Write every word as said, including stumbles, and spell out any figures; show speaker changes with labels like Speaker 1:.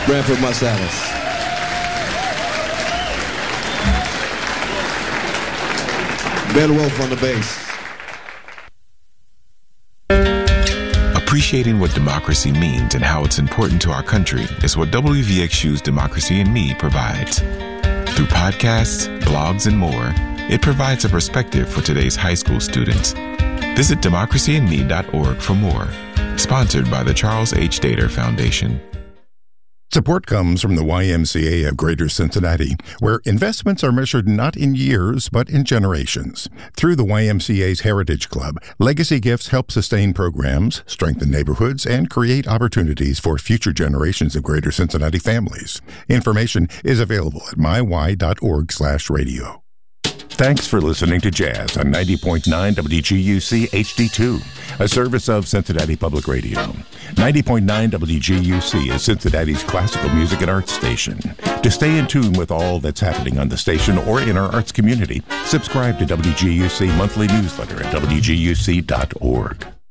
Speaker 1: Branford Marsalis. Ben Wolf on the bass.
Speaker 2: Appreciating what democracy means and how it's important to our country is what W V X U's Democracy in Me provides. Through podcasts, blogs, and more, it provides a perspective for today's high school students. Visit democracy in me dot org for more. Sponsored by the Charles H. Dater Foundation.
Speaker 3: Support comes from the Y M C A of Greater Cincinnati, where investments are measured not in years, but in generations. Through the Y M C A's Heritage Club, Legacy Gifts help sustain programs, strengthen neighborhoods, and create opportunities for future generations of Greater Cincinnati families. Information is available at my y dot org slash radio. Thanks for listening to Jazz on ninety point nine W G U C H D two, a service of Cincinnati Public Radio. ninety point nine W G U C is Cincinnati's classical music and arts station. To stay in tune with all that's happening on the station or in our arts community, subscribe to W G U C monthly newsletter at W G U C dot org.